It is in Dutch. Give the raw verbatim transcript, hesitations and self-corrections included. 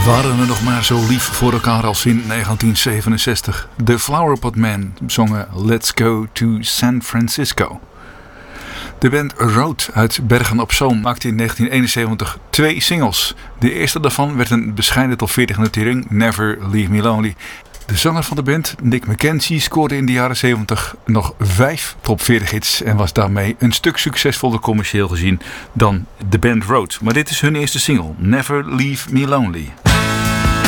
Waren we nog maar zo lief voor elkaar als in negentien zevenenzestig. De Flowerpot Men zongen Let's Go to San Francisco. De band Road uit Bergen op Zoom maakte in negentien eenenzeventig twee singles. De eerste daarvan werd een bescheiden top veertig notering, Never Leave Me Lonely. De zanger van de band, Nick McKenzie, scoorde in de jaren zeventig nog vijf top veertig hits en was daarmee een stuk succesvoller commercieel gezien dan de band Road. Maar dit is hun eerste single, Never Leave Me Lonely.